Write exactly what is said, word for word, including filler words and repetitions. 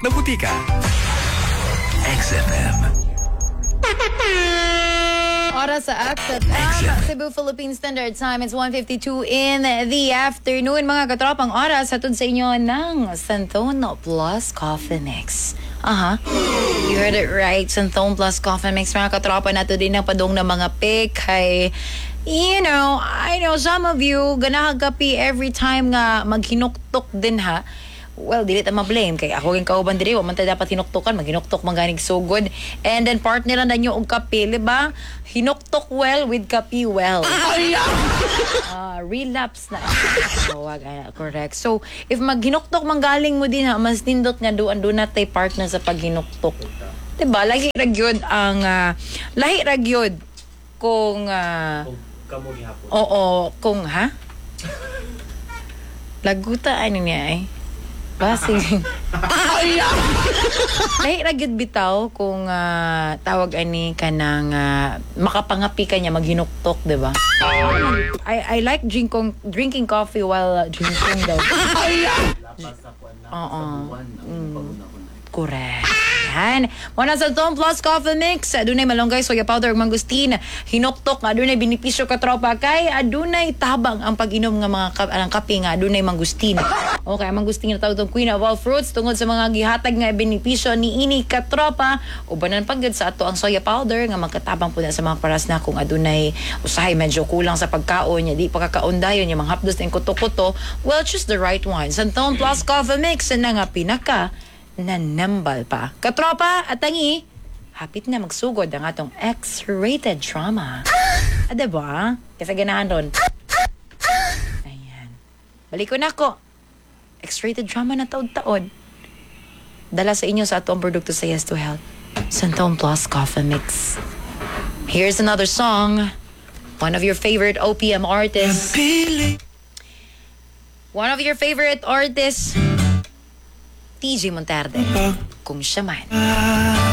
na butika. X F M. Oras sa X F M, Cebu Philippine Standard Time. It's one fifty-two in the afternoon. Mga katropang oras, hatod sa inyo ng Santone Plus Coffee Mix. Aha. Uh-huh. You heard it right. Santone Plus Coffee Mix. Mga katropa nato din ng padong ng mga pick. Kay, you know, I know some of you ganahagapi every time nga maghinuktok din ha. Well, dili ta ma-blame kay ako ging kauban diri wa man ta dapat hinuktokan, maghinuktok man ganig so good. And then partner lang nanyo og kape, di ba? Hinuktok well with kape well. uh, relapse na. Oh, wag uh, correct. So, if maghinuktok man galing mo din ha, mas nindot nga duan do na tay partner sa paghinuktok. Di ba? Lahi ra gyud ang uh, lahi ra gyud kung uh, kamo gihapon. Oo, kung ha? Laguta ano niya eh. Basi. Lahi ra gyud bitaw kung uh, tawag ani kanang uh, makapangapi ka niya maghinuktok, di ba? I I like drinking drinking coffee while uh, drinking daw. Oo. Correct. Yan. Muna sa Santone Plus Coffee Mix, adunay malunggay, soya powder, ug mangustin. Hinuktok nga adunay benepisyo ka tropa kay adunay tabang ang pag-inom nga mga ka- ang kape nga adunay mangustin. Okay, mangustin na tawag tong queen of all fruits tungod sa mga gihatag nga benepisyo ni ini ka tropa. Ubanan pagud sa ato ang soya powder nga magkatabang pud sa mga paras na kung adunay usahay medyo kulang sa pagkaon nya di pagkakaundayon nya mga hapdos ning kuto-kuto. Well, choose the right one. Santone Plus Coffee Mix na nga pinaka nanambal pa. Katropa at tangi, hapit na magsugod ang atong X-rated drama. Ah, diba? Kasi ganahan ron. Ayan. Balik ko na ko. X-rated drama na taod-taod. Dala sa inyo sa atong produkto sa Yes to Health. Santone Plus Coffee Mix. Here's another song. One of your favorite O P M artists. One of your favorite artists. T J Monterde, kung siya man.